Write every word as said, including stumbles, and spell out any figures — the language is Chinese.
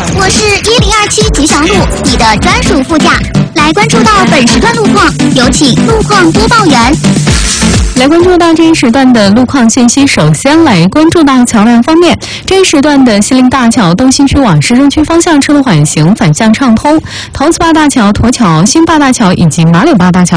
我是一零二七吉祥路，你的专属副驾。来关注到本时段路况，有请路况播报员。 来关注到这一时段的路况信息，首先来关注到桥梁方面。这一时段的西陵大桥东新区往市中区方向车路缓行，反向畅通；陶瓷坝大桥、驼桥、新坝大桥以及马柳坝大桥